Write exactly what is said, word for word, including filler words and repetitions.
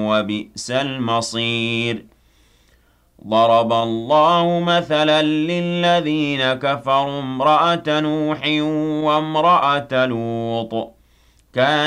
وَبِئْسَ الْمَصِيرُ ضرب الله مثلا للذين كفروا امرأة نوح وامرأة لوط كان